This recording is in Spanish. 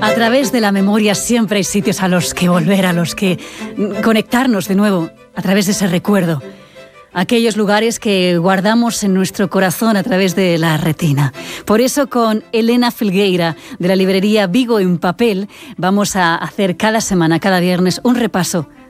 A través de la memoria siempre hay sitios a los que volver, a los que conectarnos de nuevo, a través de ese recuerdo. Aquellos lugares que guardamos en nuestro corazón a través de la retina. Por eso con Elena Filgueira, de la librería Vigo en Papel, vamos a hacer cada semana, cada viernes, un repaso